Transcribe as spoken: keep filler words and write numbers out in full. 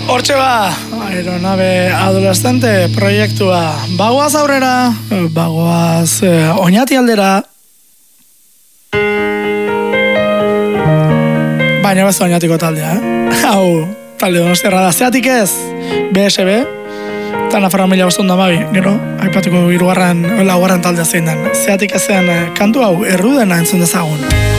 Hortxe ba, aeronabe adolescente proiektua. Bagoaz aurrera, bagoaz eh, oinati aldera. Baina bez oinatiko taldea, eh? Hau, talde donostiarra da. Zeatik ez, B S B, eta Nafarroa mila bostehun eta hamabi, gero, aipatuko hirugarren, laugarren taldea zein den. Zeatik ezen kantu hau, errudena entzun dezagun.